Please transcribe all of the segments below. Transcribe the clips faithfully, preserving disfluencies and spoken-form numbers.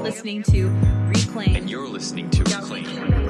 listening to Reclaim. And you're listening to Reclaim.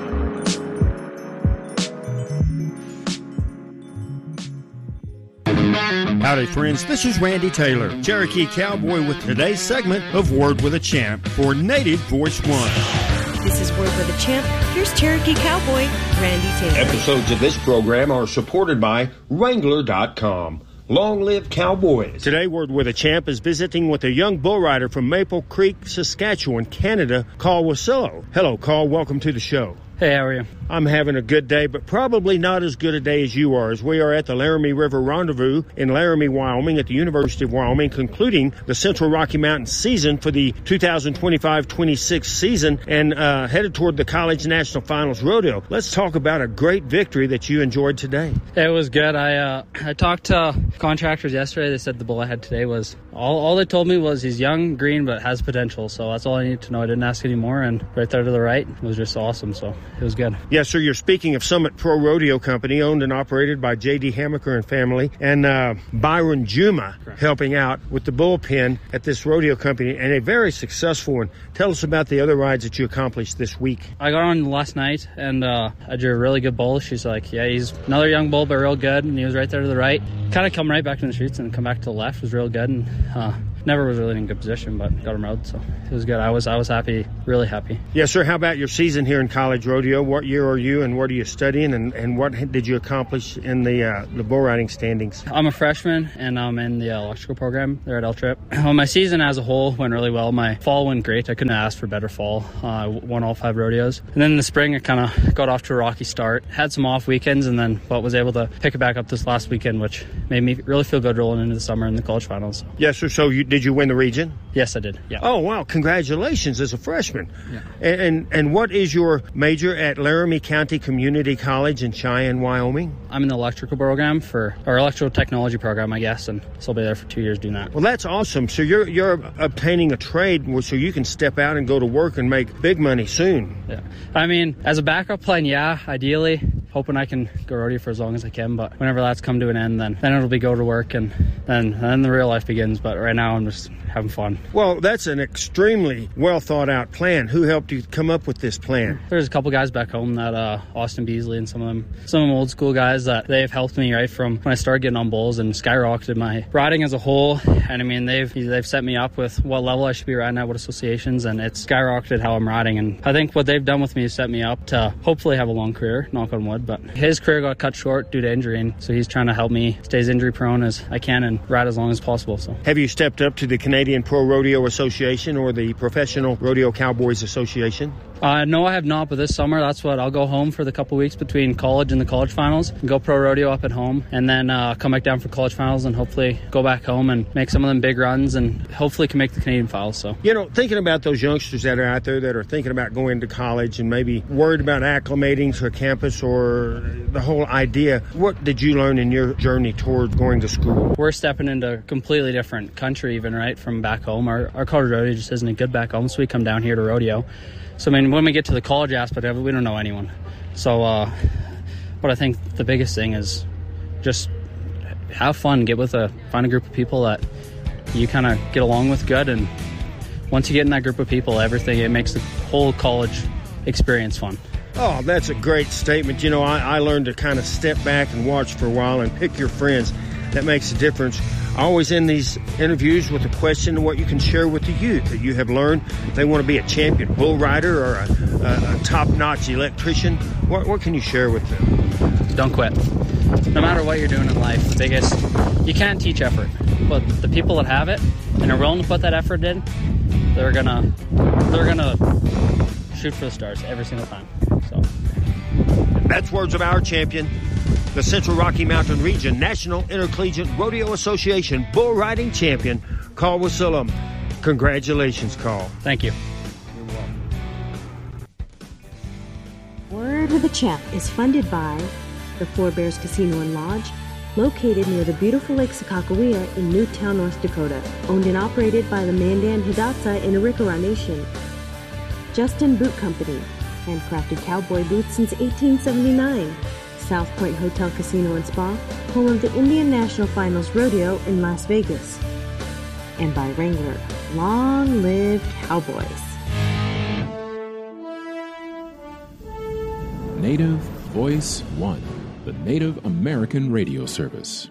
Howdy, friends. This is Randy Taylor, Cherokee Cowboy, with today's segment of Word with a Champ for Native Voice One. This is Word with a Champ. Here's Cherokee Cowboy, Randy Taylor. Episodes of this program are supported by Wrangler dot com. Long live Cowboys. Today, Word with a Champ is visiting with a young bull rider from Maple Creek, Saskatchewan, Canada, Carl Wasillo. Hello, Carl. Welcome to the show. Hey, how are you? I'm having a good day, but probably not as good a day as you are, as we are at the Laramie River Rendezvous in Laramie, Wyoming, at the University of Wyoming, concluding the Central Rocky Mountain season for the two thousand twenty-five twenty-six season and uh, headed toward the College National Finals Rodeo. Let's talk about a great victory that you enjoyed today. It was good. I uh, I talked to contractors yesterday. They said the bull I had today was, all, all they told me was he's young, green, but has potential. So that's all I needed to know. I didn't ask any more, and right there to the right, it was just awesome. So it was good. Yes, sir. You're speaking of Summit Pro Rodeo Company, owned and operated by J D Hamaker and family, and uh, Byron Juma Correct. helping out with the bullpen at this rodeo company, and a very successful one. Tell us about the other rides that you accomplished this week. I got on last night, and uh, I drew a really good bull. She's like, yeah, he's another young bull, but real good, and he was right there to the right. Kind of come right back to the shoots and come back to the left. It was real good, and uh, never was really in good position, but got him rode, so it was good. I was I was happy, really happy. Yes, sir. How about your season here in College Rodeo? What year are you, and what are you studying, and, and what did you accomplish in the uh, the bull riding standings? I'm a freshman, and I'm in the uh, electrical program there at L Trip. Well, my season as a whole went really well. My fall went great. I couldn't ask for better fall. Uh, I won all five rodeos. And then in the spring, I kind of got off to a rocky start. Had some off weekends, and then but was able to pick it back up this last weekend, which made me really feel good rolling into the summer in the college finals. Yes, sir. So you, did you win the region? Yes, I did. Yeah. Oh, wow. Congratulations as a freshman. Yeah. And, and and what is your major at Laramie County Community College in Cheyenne, Wyoming? I'm in the electrical program for, or electrical technology program, I guess, and so I'll be there for two years doing that. Well, that's awesome. So you're you're obtaining a trade so you can step out and go to work and make big money soon. Yeah. I mean, as a backup plan, yeah, ideally. Hoping I can go rodeo for as long as I can, but whenever that's come to an end, then then it'll be go to work, and then then the real life begins. But right now, I'm just having fun. Well, that's an extremely well thought out plan. Who helped you come up with this plan? There's a couple guys back home that uh, Austin Beasley and some of them, some of them old school guys that they've helped me right from when I started getting on bulls and skyrocketed my riding as a whole. And I mean, they've they've set me up with what level I should be riding at, what associations, and it's skyrocketed how I'm riding. And I think what they've done with me is set me up to hopefully have a long career, knock on wood. But his career got cut short due to injury, and so he's trying to help me stay as injury prone as I can and ride as long as possible. So, have you stepped up to the Canadian Pro Rodeo Association or the Professional Rodeo Cowboys Association? Uh, no, I have not, but this summer, that's what I'll go home for the couple weeks between college and the college finals and go pro rodeo up at home, and then uh, come back down for college finals and hopefully go back home and make some of them big runs and hopefully can make the Canadian finals. So, you know, thinking about those youngsters that are out there that are thinking about going to college and maybe worried about acclimating to a campus or the whole idea, what did you learn in your journey toward going to school? We're stepping into a completely different country even, right, from back home. Our, our college rodeo just isn't good back home, so we come down here to rodeo. So, I mean, when we get to the college aspect of it, we don't know anyone. So, uh, but I think the biggest thing is just have fun, get with a, find a group of people that you kind of get along with good. And once you get in that group of people, everything, it makes the whole college experience fun. Oh, that's a great statement. You know, I, I learned to kind of step back and watch for a while and pick your friends. That makes a difference. I always end these interviews with a question of what you can share with the youth that you have learned. If they want to be a champion bull rider or a, a, a top-notch electrician, what, what can you share with them? Don't quit. No matter what you're doing in life, the biggest, you can't teach effort. But the people that have it and are willing to put that effort in, they're gonna, they're gonna shoot for the stars every single time. So that's words of our champion, the Central Rocky Mountain Region National Intercollegiate Rodeo Association bull riding champion, Carl Wasillo. Congratulations, Carl. Thank you. You're welcome. Word with a Champ is funded by the Four Bears Casino and Lodge, located near the beautiful Lake Sakakawea in Newtown, North Dakota, owned and operated by the Mandan Hidatsa in Arikara Nation. Justin Boot Company, handcrafted cowboy boots since eighteen seventy-nine. South Point Hotel Casino and Spa, home of the Indian National Finals Rodeo in Las Vegas. And by Wrangler, long live Cowboys. Native Voice One, the Native American radio service.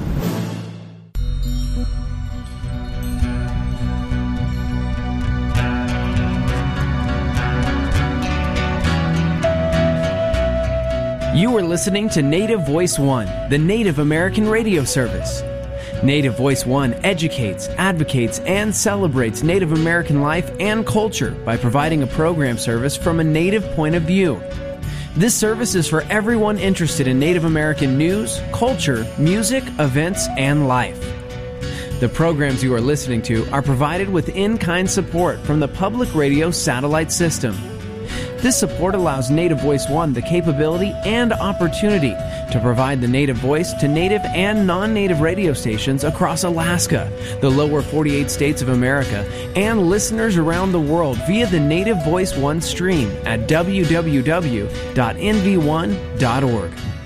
You are listening to Native Voice One, the Native American radio service. Native Voice One educates, advocates, and celebrates Native American life and culture by providing a program service from a Native point of view. This service is for everyone interested in Native American news, culture, music, events, and life. The programs you are listening to are provided with in-kind support from the Public Radio Satellite System. This support allows Native Voice One the capability and opportunity to provide the Native voice to Native and non-Native radio stations across Alaska, the lower forty-eight states of America, and listeners around the world via the Native Voice One stream at w w w dot n v one dot org.